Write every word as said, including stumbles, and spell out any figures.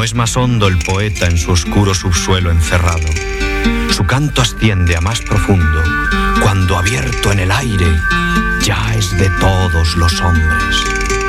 es más hondo el poeta en su oscuro subsuelo encerrado. Su canto asciende a más profundo, cuando abierto en el aire ya es de todos los hombres.